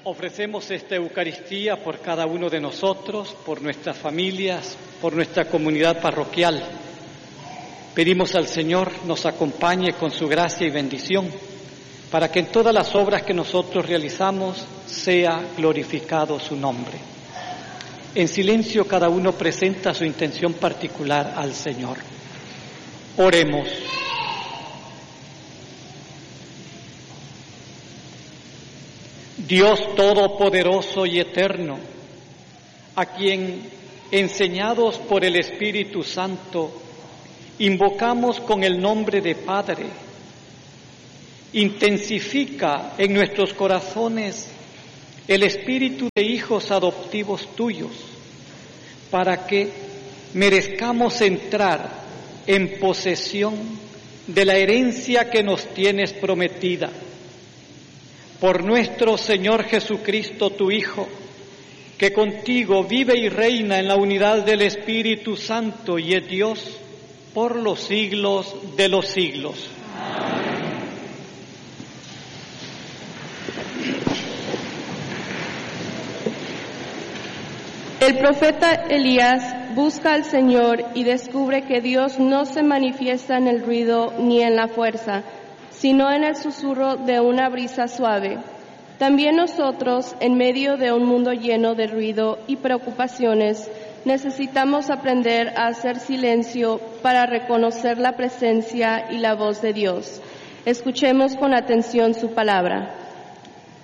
Ofrecemos esta Eucaristía por cada uno de nosotros, por nuestras familias, por nuestra comunidad parroquial. Pedimos al Señor nos acompañe con su gracia y bendición, para que en todas las obras que nosotros realizamos sea glorificado su nombre. En silencio cada uno presenta su intención particular al Señor. Oremos. Dios Todopoderoso y Eterno, a quien, enseñados por el Espíritu Santo, invocamos con el nombre de Padre, intensifica en nuestros corazones el espíritu de hijos adoptivos tuyos, para que merezcamos entrar en posesión de la herencia que nos tienes prometida. Por nuestro Señor Jesucristo, tu Hijo, que contigo vive y reina en la unidad del Espíritu Santo y es Dios por los siglos de los siglos. Amén. El profeta Elías busca al Señor y descubre que Dios no se manifiesta en el ruido ni en la fuerza, sino en el susurro de una brisa suave. También nosotros, en medio de un mundo lleno de ruido y preocupaciones, necesitamos aprender a hacer silencio para reconocer la presencia y la voz de Dios. Escuchemos con atención su palabra.